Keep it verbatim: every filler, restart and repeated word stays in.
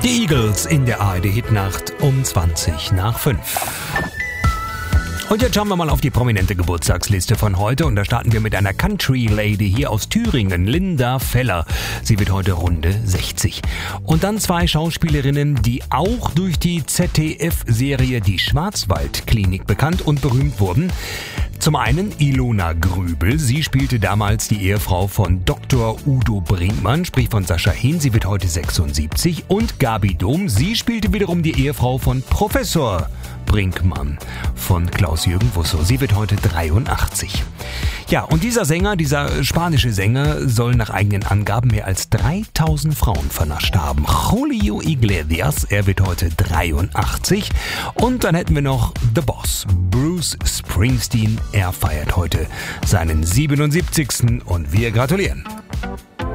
Die Eagles in der A R D-Hitnacht um zwanzig nach fünf. Und jetzt schauen wir mal auf die prominente Geburtstagsliste von heute und da starten wir mit einer Country-Lady hier aus Thüringen, Linda Feller. Sie wird heute runde sechzig. Und dann zwei Schauspielerinnen, die auch durch die Z D F-Serie Die Schwarzwaldklinik bekannt und berühmt wurden. Zum einen Ilona Grübel, sie spielte damals die Ehefrau von Doktor Udo Brinkmann, sprich von Sascha Hehn, sie wird heute sechsundsiebzig. Und Gabi Dohm, sie spielte wiederum die Ehefrau von Professor Brinkmann, von Klaus-Jürgen Wusso, sie wird heute dreiundachtzig. Ja, und dieser Sänger, dieser spanische Sänger, soll nach eigenen Angaben mehr als dreitausend Frauen vernascht haben. Julio Iglesias, er wird heute dreiundachtzig. Und dann hätten wir noch The Boss, Bruce Springsteen, er feiert heute seinen siebenundsiebzigsten und wir gratulieren.